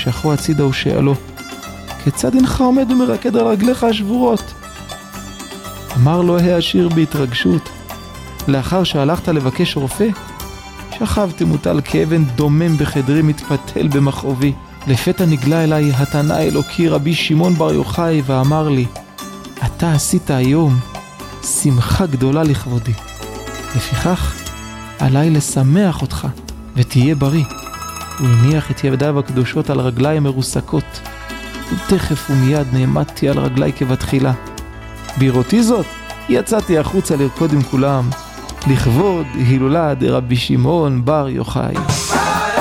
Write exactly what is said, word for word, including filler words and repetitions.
ומשכו הצידה ושאלו, כיצד אינך עומד ומרקד על רגליך השבורות? אמר לו העשיר בהתרגשות, לאחר שהלכת לבקש רופא, שכבתי מוטל כאבן דומם בחדרי מתפתל במכאובי. לפתע נגלה אליי התנא אלוקי רבי שמעון בר יוחאי ואמר לי, אתה עשית היום שמחה גדולה לכבודי. לפיכך עליי לשמח אותך ותהיה בריא. הוא הניח את ידיו הקדושות על רגליי המרוסקות, ותכף ומיד נעמדתי על רגליי כבתחילה. בראותי זאת יצאתי החוצה לרקוד עם כולם, לכבוד הילולה דרבי שמעון בר יוחאי.